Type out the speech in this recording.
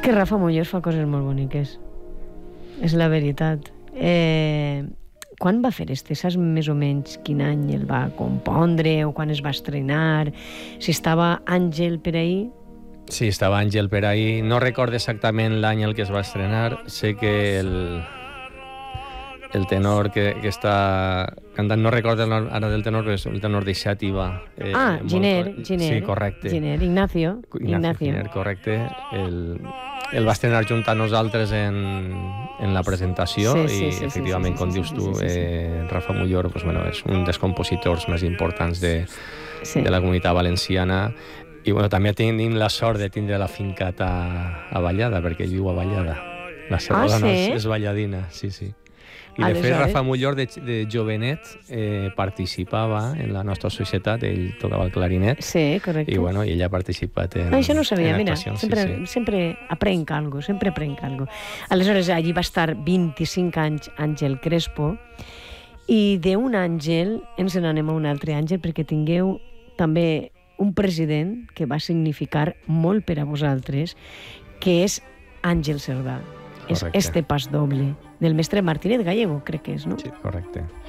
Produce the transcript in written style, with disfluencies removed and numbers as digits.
És que Rafa Mollors fa coses molt boniques. És la veritat. Quan va fer este? Saps més o menys quin any el va compondre o quan es va estrenar? Si estava Àngel per ahí? Sí, estava Àngel per ahí. No recordo exactament l'any en què es va estrenar. Sé que el tenor que està cantant, no recordo ara del tenor, però és el tenor de Xàtiva. Giner. Sí, correcte. Giner, Ignacio. Giner, correcte. El va estrenar junt a nosaltres en la presentació i efectivament, com dius tu, Rafa Mollors és un dels compositors més importants de la Comunitat Valenciana. I també tenim la sort de tindre la fincat a Vallada, perquè ell viu a Vallada. La seva dona és balladina, sí. I de fet, Rafa Mollors de jovenet participava en la nostra societat, ell tocava el clarinet. Sí, correcte. I ella ha participat en això no ho sabia, mira, actuacions. sempre aprenc alguna cosa, Aleshores, allí va estar 25 anys Àngel Crespo, i d'un Àngel ens n'anem a un altre Àngel, perquè tingueu també un president que va significar molt per a vosaltres, que és Àngel Cerdà. És este pas doble, del mestre Martínez Gallego, crec que és, no? Sí, correcte.